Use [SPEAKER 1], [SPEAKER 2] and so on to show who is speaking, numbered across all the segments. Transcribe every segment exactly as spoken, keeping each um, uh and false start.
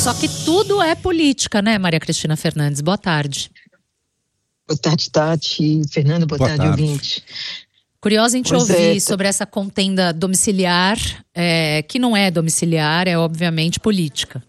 [SPEAKER 1] Só que tudo é política, né, Maria Cristina Fernandes? Boa tarde.
[SPEAKER 2] Boa tarde, Tati. Fernando, boa, boa tarde, tarde, ouvinte.
[SPEAKER 1] Curiosa em te
[SPEAKER 2] Pois
[SPEAKER 1] ouvir
[SPEAKER 2] é.
[SPEAKER 1] sobre essa contenda domiciliar, é, que não é domiciliar, é obviamente política.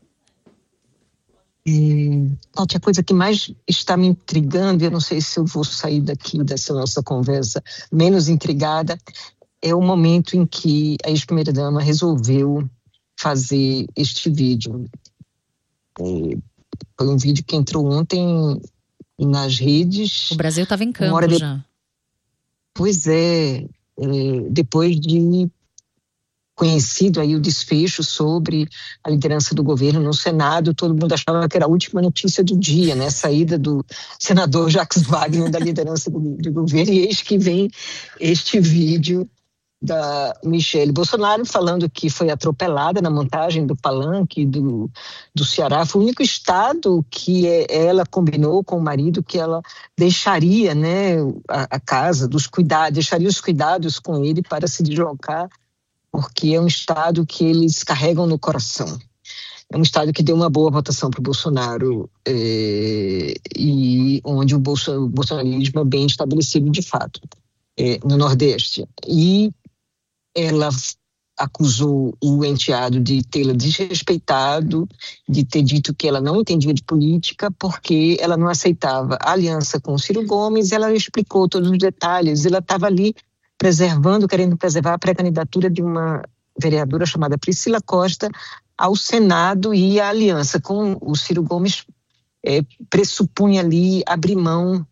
[SPEAKER 2] É, Tati, a coisa que mais está me intrigando, eu não sei se eu vou sair daqui dessa nossa conversa menos intrigada, é o momento em que a ex-primeira-dama resolveu fazer este vídeo. É, foi um vídeo que entrou ontem nas redes.
[SPEAKER 1] O Brasil estava em campo
[SPEAKER 2] de...
[SPEAKER 1] já.
[SPEAKER 2] Pois é, é, depois de conhecido aí o desfecho sobre a liderança do governo no Senado, todo mundo achava que era a última notícia do dia, né? A saída do senador Jacques Wagner da liderança do, do governo, e eis que vem este vídeo da Michelle Bolsonaro falando que foi atropelada na montagem do palanque do, do Ceará. Foi o único estado que ela combinou com o marido que ela deixaria, né, a, a casa dos cuidados, deixaria os cuidados com ele para se deslocar, porque é um estado que eles carregam no coração. É um estado que deu uma boa votação para o Bolsonaro, é, e onde o, bolso, o bolsonarismo é bem estabelecido de fato, é, no Nordeste. E ela acusou o enteado de tê-la desrespeitado, de ter dito que ela não entendia de política, porque ela não aceitava a aliança com o Ciro Gomes. Ela explicou todos os detalhes. Ela estava ali preservando, querendo preservar a pré-candidatura de uma vereadora chamada Priscila Costa ao Senado, e a aliança com o Ciro Gomes é, pressupunha ali abrir mão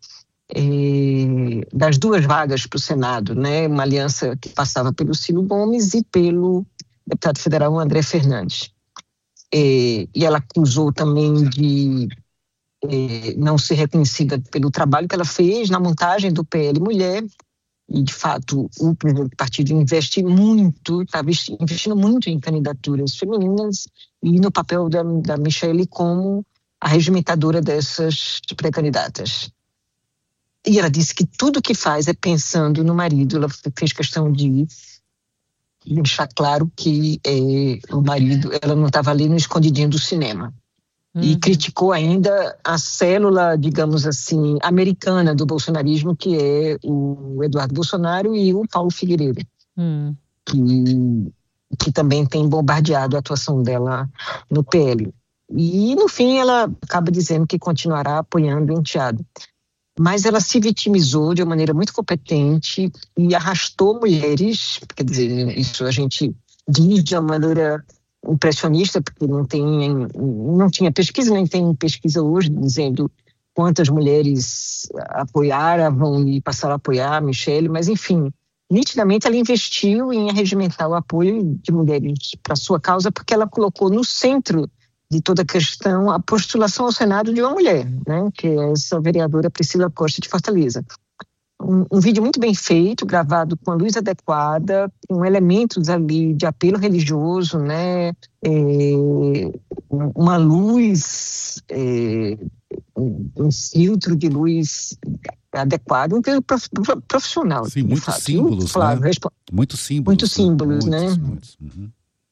[SPEAKER 2] é, das duas vagas para o Senado, né? Uma aliança que passava pelo Ciro Gomes e pelo deputado federal André Fernandes. É, e ela acusou também de é, não ser reconhecida pelo trabalho que ela fez na montagem do P L Mulher. E, de fato, o partido investe muito, estava investindo muito em candidaturas femininas e no papel da, da Michelle como a regimentadora dessas pré-candidatas. E ela disse que tudo que faz é pensando no marido. Ela fez questão de deixar claro que é, o marido, ela não estava ali no escondidinho do cinema. E uhum. criticou ainda a célula, digamos assim, americana do bolsonarismo, que é o Eduardo Bolsonaro e o Paulo Figueiredo, uhum. que, que também tem bombardeado a atuação dela no P L. E, no fim, ela acaba dizendo que continuará apoiando o enteado. Mas ela se vitimizou de uma maneira muito competente e arrastou mulheres, quer dizer, isso a gente diz de uma maneira impressionista, porque não, tem, não tinha pesquisa, nem tem pesquisa hoje dizendo quantas mulheres apoiaram e passaram a apoiar a Michelle, mas enfim, nitidamente ela investiu em arregimentar o apoio de mulheres para a sua causa, porque ela colocou no centro de toda a questão a postulação ao Senado de uma mulher, né, que é essa vereadora Priscila Costa de Fortaleza. Um, um vídeo muito bem feito, gravado com a luz adequada, com elementos ali de apelo religioso, né? É, uma luz, é, um filtro de luz adequado, um filtro profissional.
[SPEAKER 3] Sim, muitos
[SPEAKER 2] fato.
[SPEAKER 3] símbolos,
[SPEAKER 2] Flávio,
[SPEAKER 3] né?
[SPEAKER 2] respo...
[SPEAKER 3] Muitos símbolos.
[SPEAKER 2] Muitos símbolos,
[SPEAKER 3] né?
[SPEAKER 2] né?
[SPEAKER 3] Muitos, muitos. Uhum.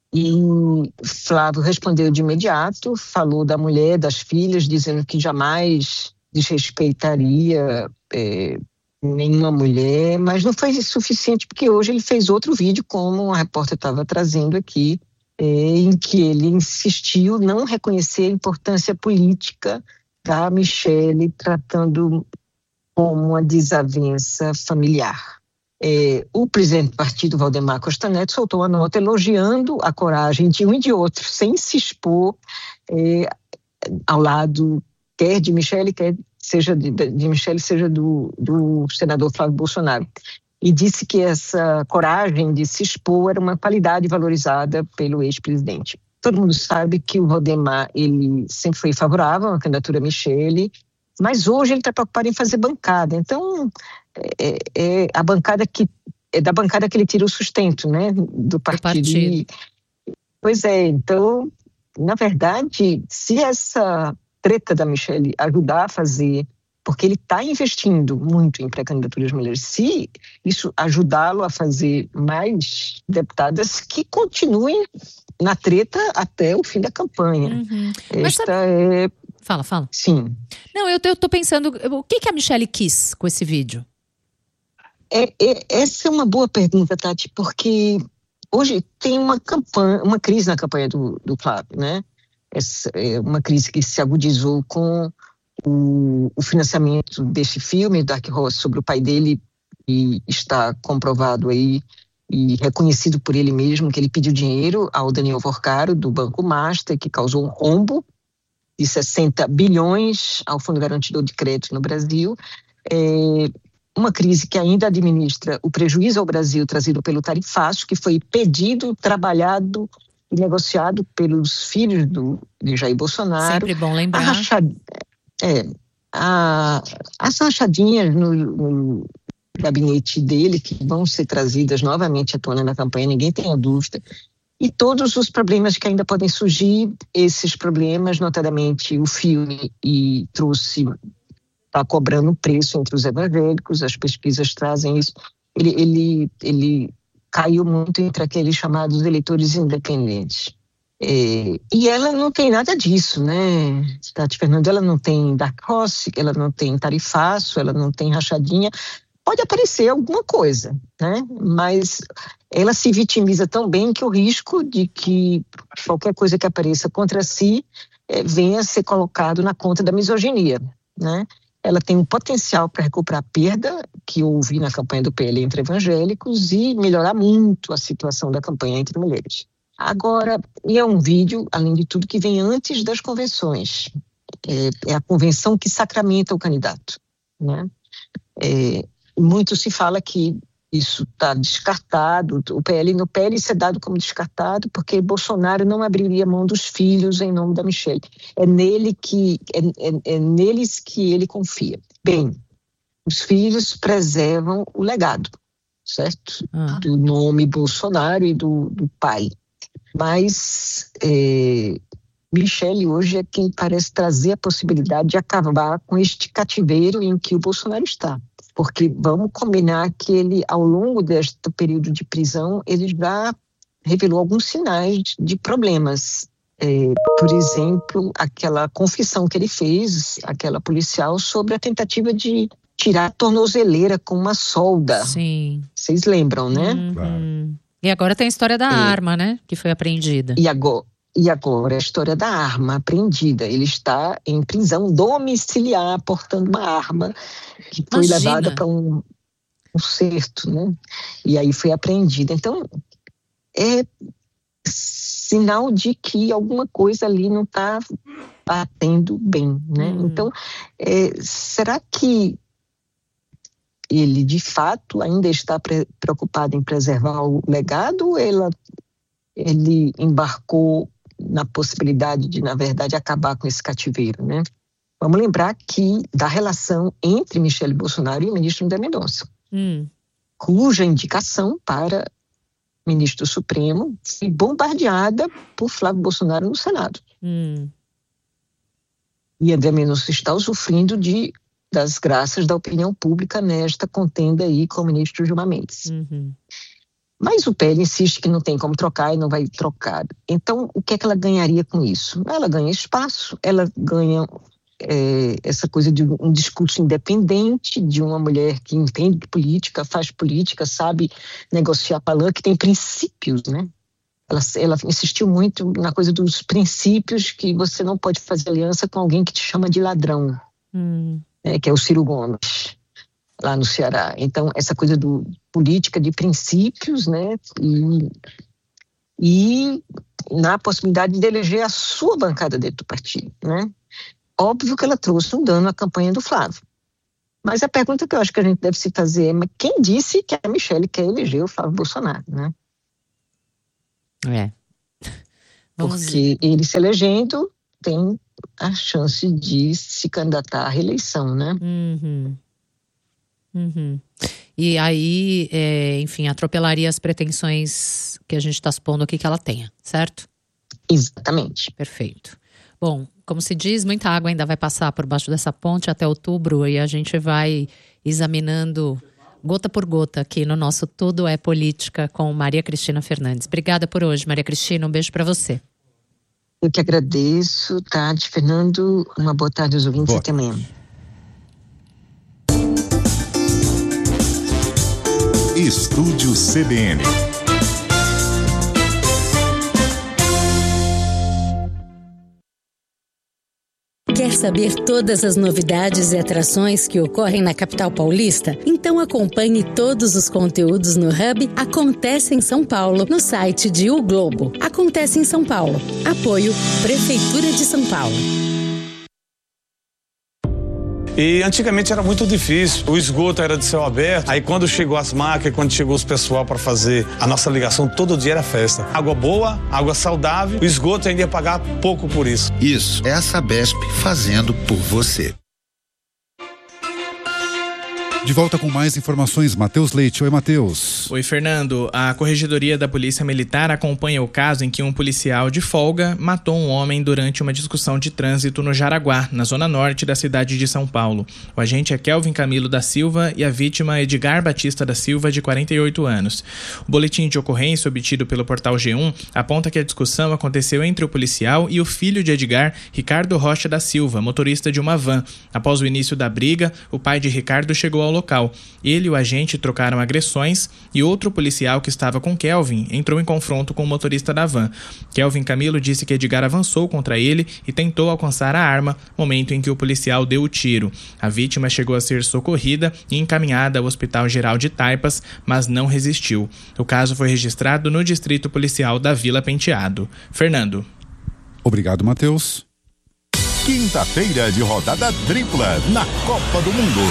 [SPEAKER 2] E Flávio respondeu de imediato, falou da mulher, das filhas, dizendo que jamais desrespeitaria é, nenhuma mulher, mas não foi suficiente, porque hoje ele fez outro vídeo, como a repórter estava trazendo aqui, é, em que ele insistiu não reconhecer a importância política da Michelle, tratando como uma desavença familiar. É, o presidente do partido, Valdemar Costa Neto, soltou uma nota elogiando a coragem de um e de outro, sem se expor é, ao lado, quer de Michelle, quer seja de, de Michelle, seja do, do senador Flávio Bolsonaro. E disse que essa coragem de se expor era uma qualidade valorizada pelo ex-presidente. Todo mundo sabe que o Valdemar, ele sempre foi favorável à candidatura Michelle, mas hoje ele está preocupado em fazer bancada. Então, é, é, a bancada que, é da bancada que ele tira o sustento, né, do partido.
[SPEAKER 1] Do partido.
[SPEAKER 2] E, pois é, então, na verdade, se essa treta da Michelle ajudar a fazer porque ele está investindo muito em pré-candidatura das mulheres. Se isso ajudá-lo a fazer mais deputadas que continuem na treta até o fim da campanha.
[SPEAKER 1] Uhum.
[SPEAKER 2] Esta
[SPEAKER 1] sabe...
[SPEAKER 2] é...
[SPEAKER 1] Fala, fala.
[SPEAKER 2] Sim.
[SPEAKER 1] Não, eu, eu tô pensando, o que, que a Michelle quis com esse vídeo?
[SPEAKER 2] É, é, essa é uma boa pergunta, Tati, porque hoje tem uma campanha, uma crise na campanha do, do Flávio, né? Essa é uma crise que se agudizou com o, o financiamento desse filme, Dark Horse, sobre o pai dele, e está comprovado aí e reconhecido por ele mesmo que ele pediu dinheiro ao Daniel Vorcaro, do Banco Master, que causou um rombo de sessenta bilhões ao Fundo Garantidor de Crédito no Brasil. É uma crise que ainda administra o prejuízo ao Brasil trazido pelo tarifaço, que foi pedido, trabalhado e negociado pelos filhos do, de Jair Bolsonaro.
[SPEAKER 1] Sempre bom lembrar.
[SPEAKER 2] A rachad... é, a, as rachadinhas no, no gabinete dele, que vão ser trazidas novamente à tona na campanha, ninguém tenha dúvida. E todos os problemas que ainda podem surgir, esses problemas, notadamente o filme, e trouxe, está cobrando preço entre os evangélicos, as pesquisas trazem isso, ele, ele, ele caiu muito entre aqueles chamados eleitores independentes. É, e ela não tem nada disso, né, Tati Fernando? Ela não tem Dark Horse, ela não tem tarifaço, ela não tem rachadinha. Pode aparecer alguma coisa, né? Mas ela se vitimiza tão bem que o risco de que qualquer coisa que apareça contra si é, venha a ser colocado na conta da misoginia, né? Ela tem um potencial para recuperar a perda que houve na campanha do P L entre evangélicos e melhorar muito a situação da campanha entre mulheres. Agora, e é um vídeo, além de tudo, que vem antes das convenções. É, é a convenção que sacramenta o candidato, né? É, muito se fala que isso está descartado, o P L, no P L isso é dado como descartado porque Bolsonaro não abriria mão dos filhos em nome da Michelle. É, nele que, é, é, é neles que ele confia. Bem, os filhos preservam o legado, certo? Ah. Do nome Bolsonaro e do, do pai. Mas é, Michelle hoje é quem parece trazer a possibilidade de acabar com este cativeiro em que o Bolsonaro está. Porque vamos combinar que ele, ao longo deste período de prisão, ele já revelou alguns sinais de problemas. É, por exemplo, aquela confissão que ele fez, aquela policial, sobre a tentativa de tirar a tornozeleira com uma solda.
[SPEAKER 1] Sim.
[SPEAKER 2] Vocês lembram, né?
[SPEAKER 1] Uhum. Claro. E agora tem a história da é. arma, né? Que foi apreendida.
[SPEAKER 2] E agora... E agora a história da arma apreendida. Ele está em prisão domiciliar, portando uma arma que foi Imagina. levada para um, um certo, né? E aí foi apreendida. Então, é sinal de que alguma coisa ali não está batendo bem, né? Hum. Então, é, será que ele, de fato, ainda está pre- preocupado em preservar o legado ou ela, ele embarcou na possibilidade de, na verdade, acabar com esse cativeiro, né? Vamos lembrar que da relação entre Michelle Bolsonaro e o ministro André Mendonça, hum. cuja indicação para ministro Supremo foi bombardeada por Flávio Bolsonaro no Senado. Hum. E André Mendonça está usufruindo de, das graças da opinião pública nesta contenda aí com o ministro Gilmar Mendes. Uhum. Mas o P L insiste que não tem como trocar e não vai trocar. Então, o que é que ela ganharia com isso? Ela ganha espaço, ela ganha é, essa coisa de um discurso independente, de uma mulher que entende de política, faz política, sabe negociar palanque, tem princípios, né? Ela, ela insistiu muito na coisa dos princípios, que você não pode fazer aliança com alguém que te chama de ladrão, hum. é, que é o Ciro Gomes, lá no Ceará. Então, essa coisa do política de princípios, né, e, e na possibilidade de eleger a sua bancada dentro do partido, né. Óbvio que ela trouxe um dano à campanha do Flávio. Mas a pergunta que eu acho que a gente deve se fazer é, mas quem disse que a Michelle quer eleger o Flávio Bolsonaro, né?
[SPEAKER 1] É.
[SPEAKER 2] Porque ele se elegendo tem a chance de se candidatar à reeleição, né?
[SPEAKER 1] Uhum. Uhum. E aí, é, enfim, atropelaria as pretensões que a gente está supondo aqui que ela tenha, certo?
[SPEAKER 2] Exatamente.
[SPEAKER 1] Perfeito. Bom, como se diz, muita água ainda vai passar por baixo dessa ponte até outubro e a gente vai examinando gota por gota aqui no nosso Tudo é Política com Maria Cristina Fernandes. Obrigada por hoje, Maria Cristina, um beijo para você.
[SPEAKER 2] Eu que agradeço, Tati, Fernando, uma boa tarde aos ouvintes, até amanhã.
[SPEAKER 3] Estúdio C B N.
[SPEAKER 4] Quer saber todas as novidades e atrações que ocorrem na capital paulista? Então acompanhe todos os conteúdos no Hub Acontece em São Paulo, no site de O Globo. Acontece em São Paulo. Apoio Prefeitura de São Paulo.
[SPEAKER 5] E antigamente era muito difícil, o esgoto era de céu aberto, aí quando chegou as máquinas, quando chegou os pessoal para fazer a nossa ligação, todo dia era festa. Água boa, água saudável, o esgoto ainda ia pagar pouco por isso.
[SPEAKER 6] Isso, é a Sabesp fazendo por você.
[SPEAKER 7] De volta com mais informações, Matheus Leite. Oi, Matheus.
[SPEAKER 8] Oi, Fernando. A Corregedoria da Polícia Militar acompanha o caso em que um policial de folga matou um homem durante uma discussão de trânsito no Jaraguá, na zona norte da cidade de São Paulo. O agente é Kelvin Camilo da Silva e a vítima é Edgar Batista da Silva, de quarenta e oito anos. O boletim de ocorrência obtido pelo portal G um aponta que a discussão aconteceu entre o policial e o filho de Edgar, Ricardo Rocha da Silva, motorista de uma van. Após o início da briga, o pai de Ricardo chegou ao local. Ele e o agente trocaram agressões e outro policial que estava com Kelvin entrou em confronto com o motorista da van. Kelvin Camilo disse que Edgar avançou contra ele e tentou alcançar a arma, momento em que o policial deu o tiro. A vítima chegou a ser socorrida e encaminhada ao Hospital Geral de Taipas, mas não resistiu. O caso foi registrado no Distrito Policial da Vila Penteado. Fernando.
[SPEAKER 7] Obrigado, Matheus.
[SPEAKER 3] Quinta-feira de rodada tripla na Copa do Mundo.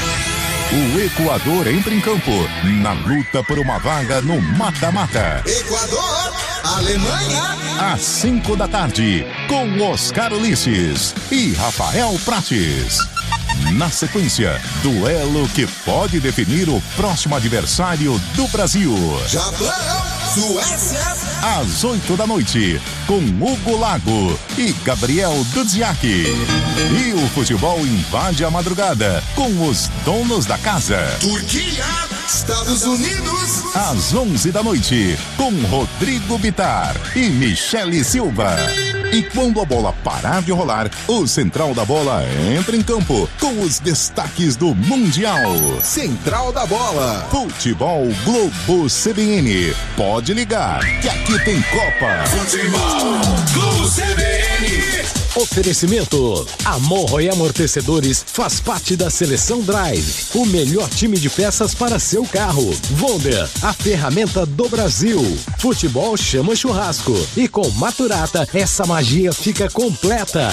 [SPEAKER 3] O Equador entra em campo na luta por uma vaga no mata-mata.
[SPEAKER 9] Equador, Alemanha.
[SPEAKER 3] Às cinco da tarde, com Oscar Ulisses e Rafael Prates. Na sequência, duelo que pode definir o próximo adversário do Brasil.
[SPEAKER 9] Japão, Suécia.
[SPEAKER 3] Às oito da noite, com Hugo Lago e Gabriel Dudziak. E o futebol invade a madrugada com os donos da casa.
[SPEAKER 9] Turquia, Estados Unidos.
[SPEAKER 3] Às onze da noite, com Rodrigo Bitar e Michele Silva. E quando a bola parar de rolar, o Central da Bola entra em campo com os destaques do Mundial.
[SPEAKER 9] Central da Bola.
[SPEAKER 3] Futebol Globo C B N. Pode ligar, que aqui tem Copa.
[SPEAKER 9] Futebol Globo C B N.
[SPEAKER 10] Oferecimento: Amorro e Amortecedores faz parte da Seleção Drive, o melhor time de peças para seu carro. Wonder, a ferramenta do Brasil. Futebol chama churrasco e com Maturata essa magia fica completa.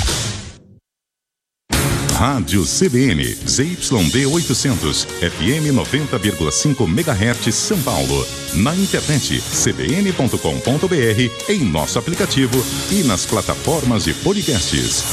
[SPEAKER 3] Rádio C B N, Z Y D oitocentos, F M noventa vírgula cinco megahertz, São Paulo. Na internet, c b n ponto com ponto b r, em nosso aplicativo e nas plataformas de podcasts.